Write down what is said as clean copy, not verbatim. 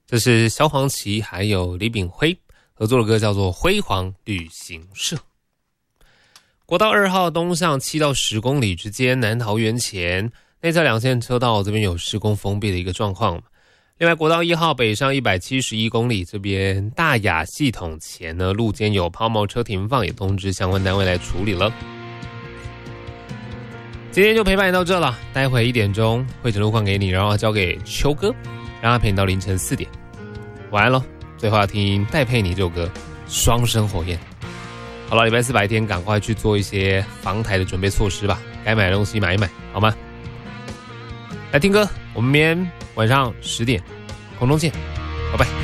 这是萧煌奇还有李炳辉合作的歌，叫做《辉煌旅行社》。国道2号东向7到10公里之间，南桃园前内侧2线车道这边有施工封闭的一个状况。另外，国道1号北上171公里这边大雅系统前呢，路肩有抛锚车停放，也通知相关单位来处理了。今天就陪伴你到这了，待会1点钟会整路况给你，然后交给秋哥，让他陪你到凌晨4点。晚安咯，最后要听戴佩妮这首歌《双生火焰》。好了，礼拜4白天赶快去做一些防台的准备措施吧，该买的东西买一买，好吗？来听歌，我们明天晚上10点空中见，拜拜。